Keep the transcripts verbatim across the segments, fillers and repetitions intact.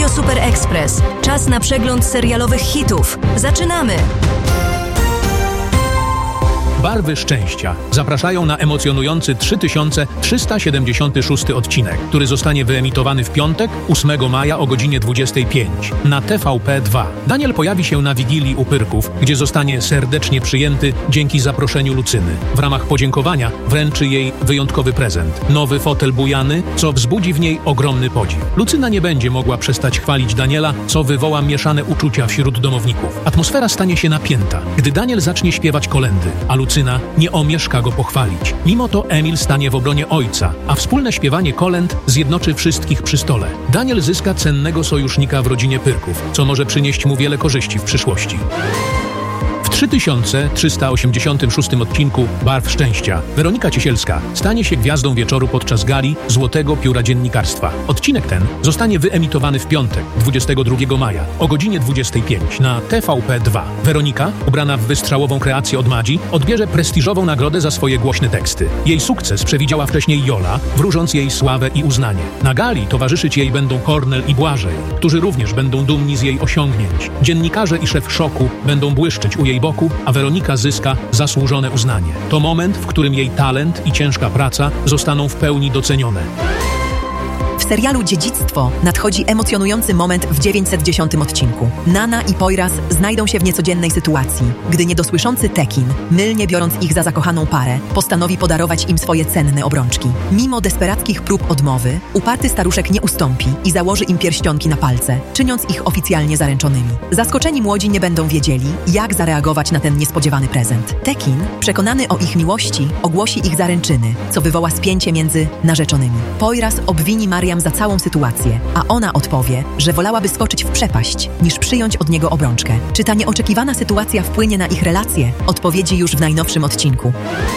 Radio Super Express. Czas na przegląd serialowych hitów. Zaczynamy! Barwy szczęścia zapraszają na emocjonujący trzy tysiące trzysta siedemdziesiąty szósty odcinek, który zostanie wyemitowany w piątek, ósmego maja o godzinie dwudziestej piątej na T V P dwa. Daniel pojawi się na Wigilii u Pyrków, gdzie zostanie serdecznie przyjęty dzięki zaproszeniu Lucyny. W ramach podziękowania wręczy jej wyjątkowy prezent. Nowy fotel bujany, co wzbudzi w niej ogromny podziw. Lucyna nie będzie mogła przestać chwalić Daniela, co wywoła mieszane uczucia wśród domowników. Atmosfera stanie się napięta, gdy Daniel zacznie śpiewać kolędy, a Lucyna nie omieszka go pochwalić. Mimo to Emil stanie w obronie ojca, a wspólne śpiewanie kolęd zjednoczy wszystkich przy stole. Daniel zyska cennego sojusznika w rodzinie Pyrków, co może przynieść mu wiele korzyści w przyszłości. W trzy tysiące trzysta osiemdziesiątym szóstym odcinku Barw szczęścia Weronika Ciesielska stanie się gwiazdą wieczoru podczas gali Złotego Pióra Dziennikarstwa. Odcinek ten zostanie wyemitowany w piątek, dwudziestego drugiego maja o godzinie dwudziestej piątej na T V P dwa. Weronika, ubrana w wystrzałową kreację od Madzi, odbierze prestiżową nagrodę za swoje głośne teksty. Jej sukces przewidziała wcześniej Jola, wróżąc jej sławę i uznanie. Na gali towarzyszyć jej będą Kornel i Błażej, którzy również będą dumni z jej osiągnięć. Dziennikarze i szef Szoku będą błyszczeć u jej boku, a Weronika zyska zasłużone uznanie. To moment, w którym jej talent i ciężka praca zostaną w pełni docenione. W serialu Dziedzictwo nadchodzi emocjonujący moment w dziewięćset dziesiątym odcinku. Nana i Poyraz znajdą się w niecodziennej sytuacji, gdy niedosłyszący Tekin, mylnie biorąc ich za zakochaną parę, postanowi podarować im swoje cenne obrączki. Mimo desperackich prób odmowy, uparty staruszek nie ustąpi i założy im pierścionki na palce, czyniąc ich oficjalnie zaręczonymi. Zaskoczeni młodzi nie będą wiedzieli, jak zareagować na ten niespodziewany prezent. Tekin, przekonany o ich miłości, ogłosi ich zaręczyny, co wywoła spięcie między narzeczonymi. Poyraz obwini Mariam za całą sytuację, a ona odpowie, że wolałaby skoczyć w przepaść, niż przyjąć od niego obrączkę. Czy ta nieoczekiwana sytuacja wpłynie na ich relacje? Odpowiedzi już w najnowszym odcinku.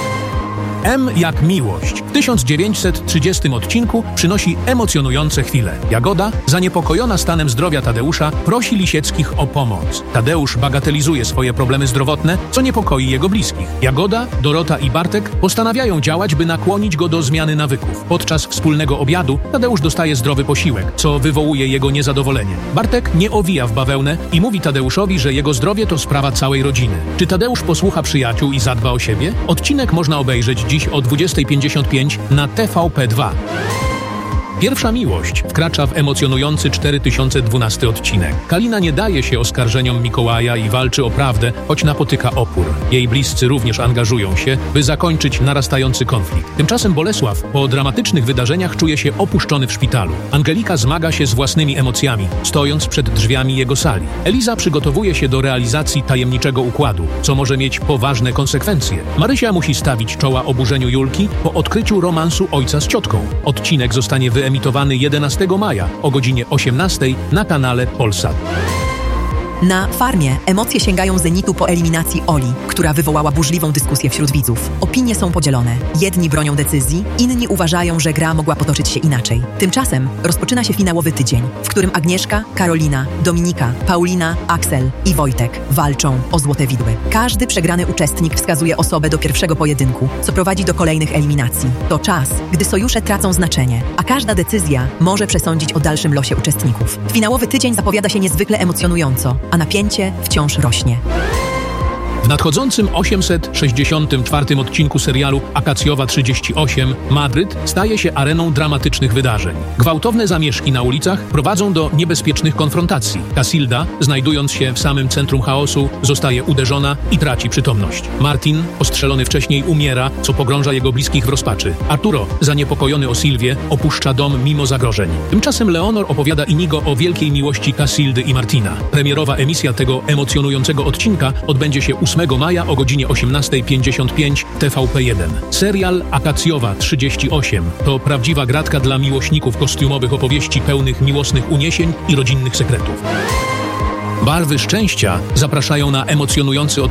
M jak miłość w tysiąc dziewięćset trzydziestym odcinku przynosi emocjonujące chwile. Jagoda, zaniepokojona stanem zdrowia Tadeusza, prosi Lisieckich o pomoc. Tadeusz bagatelizuje swoje problemy zdrowotne, co niepokoi jego bliskich. Jagoda, Dorota i Bartek postanawiają działać, by nakłonić go do zmiany nawyków. Podczas wspólnego obiadu Tadeusz dostaje zdrowy posiłek, co wywołuje jego niezadowolenie. Bartek nie owija w bawełnę i mówi Tadeuszowi, że jego zdrowie to sprawa całej rodziny. Czy Tadeusz posłucha przyjaciół i zadba o siebie? Odcinek można obejrzeć dziś o dwudziestej pięćdziesiąt pięć na T V P dwa. Pierwsza miłość wkracza w emocjonujący cztery tysiące dwunasty odcinek. Kalina nie daje się oskarżeniom Mikołaja i walczy o prawdę, choć napotyka opór. Jej bliscy również angażują się, by zakończyć narastający konflikt. Tymczasem Bolesław po dramatycznych wydarzeniach czuje się opuszczony w szpitalu. Angelika zmaga się z własnymi emocjami, stojąc przed drzwiami jego sali. Eliza przygotowuje się do realizacji tajemniczego układu, co może mieć poważne konsekwencje. Marysia musi stawić czoła oburzeniu Julki po odkryciu romansu ojca z ciotką. Odcinek zostanie wyemitowany emitowany jedenastego maja o godzinie osiemnastej na kanale Polsat. Na Farmie emocje sięgają zenitu po eliminacji Oli, która wywołała burzliwą dyskusję wśród widzów. Opinie są podzielone. Jedni bronią decyzji, inni uważają, że gra mogła potoczyć się inaczej. Tymczasem rozpoczyna się finałowy tydzień, w którym Agnieszka, Karolina, Dominika, Paulina, Aksel i Wojtek walczą o złote widły. Każdy przegrany uczestnik wskazuje osobę do pierwszego pojedynku, co prowadzi do kolejnych eliminacji. To czas, gdy sojusze tracą znaczenie, a każda decyzja może przesądzić o dalszym losie uczestników. Finałowy tydzień zapowiada się niezwykle emocjonująco, a napięcie wciąż rośnie. W nadchodzącym osiemset sześćdziesiątym czwartym odcinku serialu Akacjowa trzydzieści osiem Madryt staje się areną dramatycznych wydarzeń. Gwałtowne zamieszki na ulicach prowadzą do niebezpiecznych konfrontacji. Casilda, znajdując się w samym centrum chaosu, zostaje uderzona i traci przytomność. Martin, ostrzelony wcześniej, umiera, co pogrąża jego bliskich w rozpaczy. Arturo, zaniepokojony o Sylwię, opuszcza dom mimo zagrożeń. Tymczasem Leonor opowiada Inigo o wielkiej miłości Casildy i Martina. Premierowa emisja tego emocjonującego odcinka odbędzie się ósmego maja o godzinie osiemnastej pięćdziesiąt pięć T V P jeden. Serial Akacjowa trzydzieści osiem to prawdziwa gratka dla miłośników kostiumowych opowieści pełnych miłosnych uniesień i rodzinnych sekretów. Barwy szczęścia zapraszają na emocjonujący odcinek